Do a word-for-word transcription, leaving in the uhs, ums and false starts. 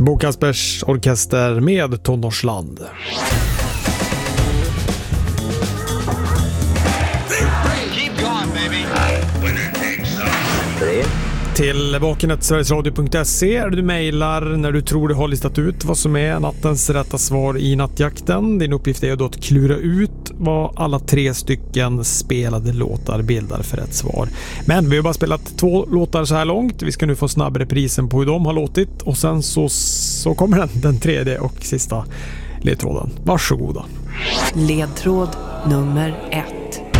Bo Kaspers Orkester med Tonårsland. Till vakenet sverigesradio punkt se är du mejlar när du tror du har listat ut vad som är nattens rätta svar i nattjakten. Din uppgift är då att klura ut vad alla tre stycken spelade låtar bildar för rätt svar. Men vi har bara spelat två låtar så här långt. Vi ska nu få snabbare prisen på hur de har låtit. Och sen så, så kommer den, den tredje och sista ledtråden. Varsågoda. Ledtråd nummer ett.